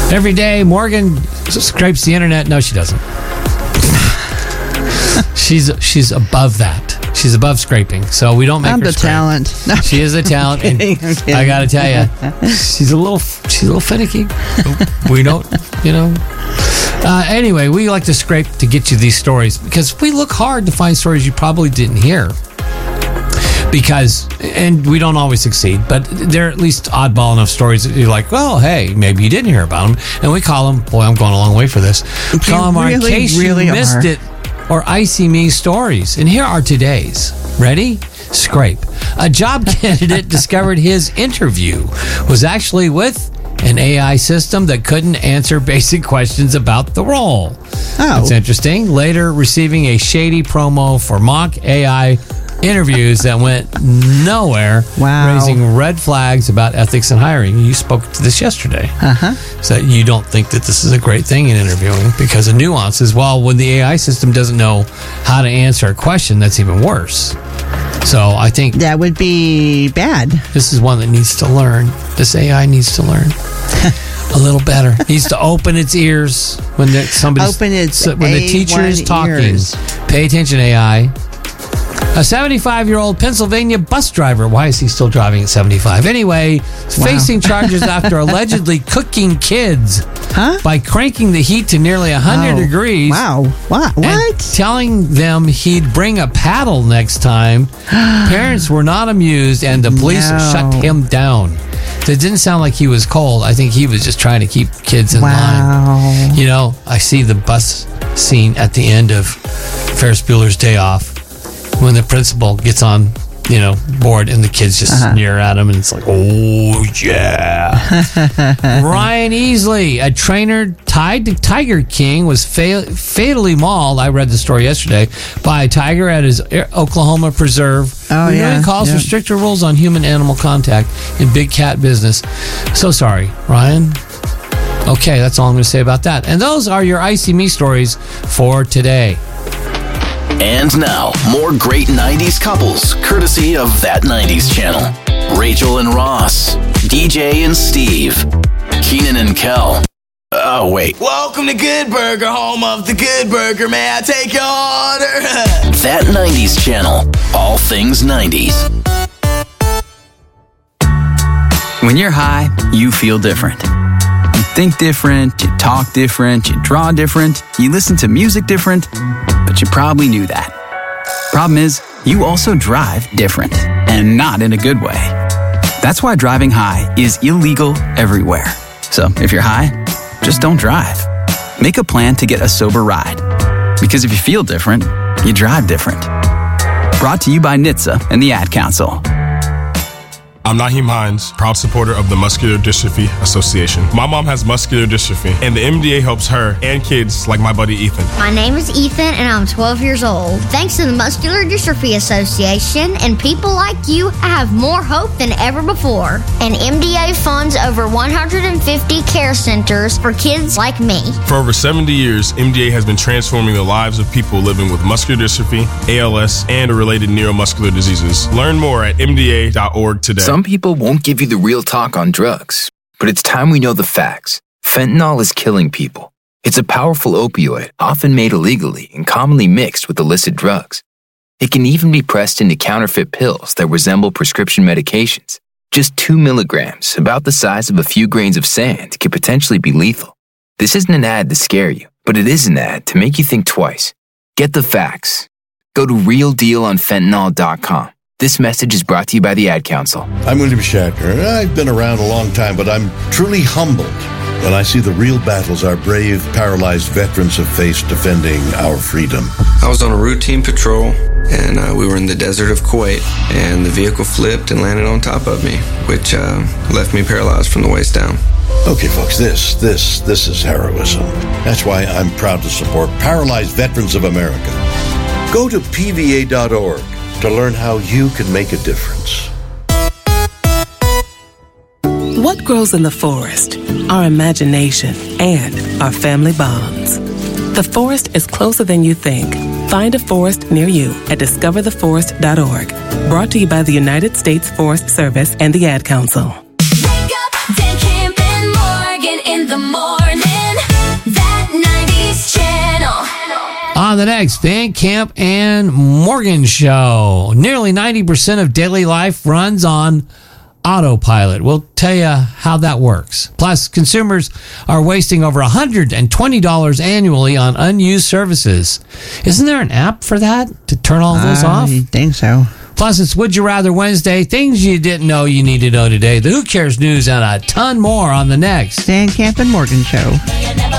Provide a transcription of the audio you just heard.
Every day, Morgan scrapes the internet. No, she doesn't. She's above that. She's above scraping, so we don't make I'm her the scrape. talent. No. She is a talent, and I got to tell you, she's a little finicky. We don't, Anyway, we like to scrape to get you these stories because we look hard to find stories you probably didn't hear. And we don't always succeed, but they're at least oddball enough stories that you're like, well, hey, maybe you didn't hear about them. And we call them, boy, I'm going a long way for this. We call them our in case you missed it or icy me stories. And here are today's. Ready? Scrape. A job candidate discovered his interview was actually with an AI system that couldn't answer basic questions about the role. Oh. That's interesting. Later, receiving a shady promo for mock AI interviews that went nowhere, raising red flags about ethics and hiring. You spoke to this yesterday. So you don't think that this is a great thing in interviewing because of nuances. Well, when the AI system doesn't know how to answer a question, that's even worse. So I think that would be bad. This is one that needs to learn. This AI needs to learn a little better. Needs to open its ears when the teacher is talking. Ears. Pay attention, AI. A 75-year-old Pennsylvania bus driver. Why is he still driving at 75? Anyway, facing charges after allegedly cooking kids by cranking the heat to nearly 100 degrees. Wow. What? And telling them he'd bring a paddle next time. Parents were not amused, and the police shut him down. It didn't sound like he was cold. I think he was just trying to keep kids in line. I see the bus scene at the end of Ferris Bueller's Day Off. When the principal gets on, board and the kids just sneer at him and it's like, oh, yeah. Ryan Easley, a trainer tied to Tiger King, was fatally mauled, I read the story yesterday, by a tiger at his Oklahoma preserve. Renewing calls for stricter rules on human-animal contact in big cat business. So sorry, Ryan. Okay, that's all I'm going to say about that. And those are your Icy Me stories for today. And now, more great 90s couples, courtesy of That 90s Channel. Rachel and Ross, DJ and Steve, Keenan and Kel. Oh, wait. Welcome to Good Burger, home of the Good Burger. May I take your order? That 90s Channel, all things 90s. When you're high, you feel different. You think different, you talk different, you draw different, you listen to music different, but you probably knew that. Problem is, you also drive different, and not in a good way. That's why driving high is illegal everywhere. So if you're high, just don't drive. Make a plan to get a sober ride. Because if you feel different, you drive different. Brought to you by NHTSA and the Ad Council. I'm Naheem Hines, proud supporter of the Muscular Dystrophy Association. My mom has muscular dystrophy, and the MDA helps her and kids like my buddy Ethan. My name is Ethan, and I'm 12 years old. Thanks to the Muscular Dystrophy Association and people like you, I have more hope than ever before. And MDA funds over 150 care centers for kids like me. For over 70 years, MDA has been transforming the lives of people living with muscular dystrophy, ALS, and related neuromuscular diseases. Learn more at MDA.org today. Some people won't give you the real talk on drugs, but it's time we know the facts. Fentanyl is killing people. It's a powerful opioid, often made illegally and commonly mixed with illicit drugs. It can even be pressed into counterfeit pills that resemble prescription medications. Just 2 milligrams, about the size of a few grains of sand, could potentially be lethal. This isn't an ad to scare you, but it is an ad to make you think twice. Get the facts. Go to realdealonfentanyl.com. This message is brought to you by the Ad Council. I'm William Shatner. I've been around a long time, but I'm truly humbled when I see the real battles our brave, paralyzed veterans have faced defending our freedom. I was on a routine patrol, and we were in the desert of Kuwait, and the vehicle flipped and landed on top of me, which left me paralyzed from the waist down. Okay, folks, this is heroism. That's why I'm proud to support Paralyzed Veterans of America. Go to PVA.org. to learn how you can make a difference. What grows in the forest? Our imagination and our family bonds. The forest is closer than you think. Find a forest near you at discovertheforest.org. Brought to you by the United States Forest Service and the Ad Council. Wake up, Dan Kim and Morgan in the morning. On the next Van Camp and Morgan Show, nearly 90% of daily life runs on autopilot. We'll tell you how that works. Plus, consumers are wasting over $120 annually on unused services. Isn't there an app for that to turn all those off? I think so. Plus, it's Would You Rather Wednesday, things you didn't know you need to know today, the Who Cares news, and a ton more on the next Van Camp and Morgan Show.